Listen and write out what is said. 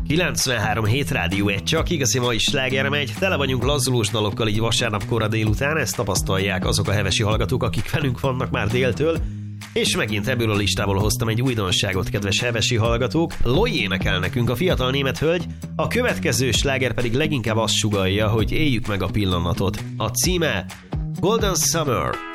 93 hét Rádió 1, csak igazi mai sláger megy, tele vagyunk lazzulós dalokkal így vasárnap kora délután, ezt tapasztalják azok a hevesi hallgatók, akik velünk vannak már déltől, és megint ebből a listából hoztam egy újdonságot, kedves hevesi hallgatók. Loi énekel nekünk, a fiatal német hölgy, a következő sláger pedig leginkább azt sugallja, hogy éljük meg a pillanatot. A címe Golden Summer.